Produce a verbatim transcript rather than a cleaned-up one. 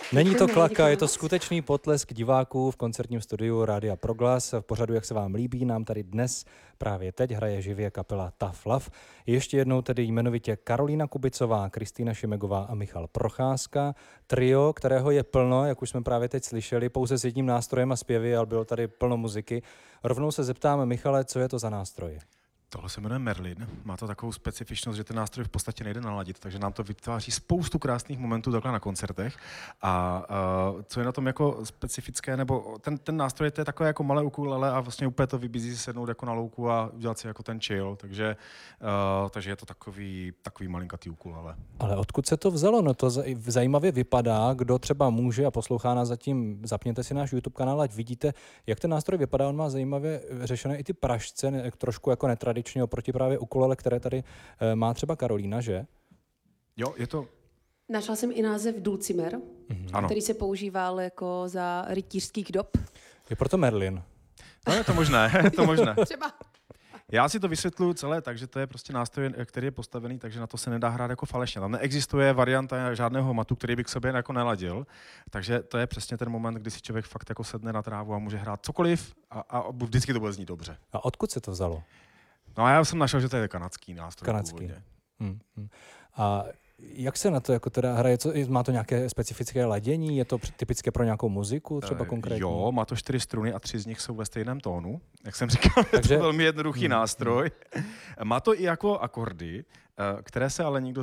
Není to klaka, je to skutečný potlesk diváků v koncertním studiu Rádia Proglas. V pořadu, jak se vám líbí, nám tady dnes právě teď hraje živě kapela Tough Love. Ještě jednou tedy jmenovitě Karolína Kubicová, Kristýna Šimegová a Michal Procházka. Trio, kterého je plno, jak už jsme právě teď slyšeli, pouze s jedním nástrojem a zpěvy, ale bylo tady plno muziky. Rovnou se zeptáme, Michale, co je to za nástroj? Tohle se jmenuje Merlin. Má to takovou specifičnost, že ten nástroj v podstatě nejde naladit, takže nám to vytváří spoustu krásných momentů takhle na koncertech. A uh, co je na tom jako specifické, nebo ten, ten nástroj to je takové jako malé ukulele a vlastně úplně to vybízí si sednout jako na louku a udělat si jako ten chill, takže, uh, takže je to takový, takový malinkatý ukulele. Ale odkud se to vzalo? No to zajímavě vypadá, kdo třeba může a poslouchá nás zatím, zapněte si náš YouTube kanál, ať vidíte, jak ten nástroj vypadá. On má zajímavě řešené i ty pražce, ne, trošku jako netradičně oproti právě ukulele, které tady e, má třeba Karolína, že? Jo, je to... Našla jsem i název Dulcimer, mm-hmm. který se používal jako za rytířských dob. Je proto Merlin. No je to možné, je to možné. Třeba. Já si to vysvětluji celé tak, že to je prostě nástroj, který je postavený, takže na to se nedá hrát jako falešně. Tam neexistuje varianta žádného matu, který by k sobě jako neladil. Takže to je přesně ten moment, kdy si člověk fakt jako sedne na trávu a může hrát cokoliv a, a vždycky to bude znít dobře. A odkud se to vzalo? No a já jsem našel, že to je kanadský nástroj. Kanadský. Hmm, hmm. A jak se na to jako teda hraje? Co, má to nějaké specifické ladění? Je to typické pro nějakou muziku třeba konkrétně? Jo, má to čtyři struny a tři z nich jsou ve stejném tónu. Jak jsem říkal, Takže... je to velmi jednoduchý hmm, nástroj. Hmm. Má to i jako akordy, které se ale nikdo